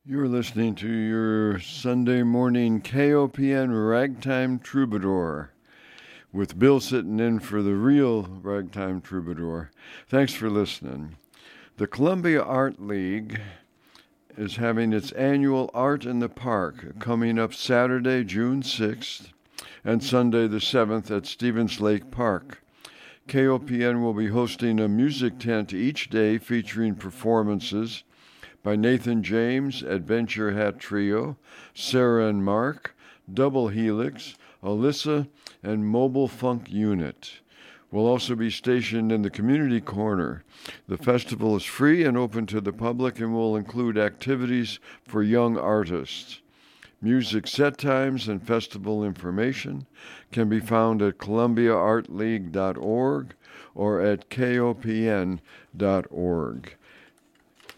You're listening to your Sunday morning KOPN Ragtime Troubadour with Bill sitting in for the real Ragtime Troubadour. Thanks for listening. The Columbia Art League is having its annual Art in the Park coming up Saturday, June 6th and Sunday the 7th at Stevens Lake Park. KOPN will be hosting a music tent each day featuring performances by Nathan James, Adventure Hat Trio, Sarah and Mark, Double Helix, Alyssa, and Mobile Funk Unit. We'll also be stationed in the community corner. The festival is free and open to the public and will include activities for young artists. Music set times and festival information can be found at columbiaartleague.org or at kopn.org.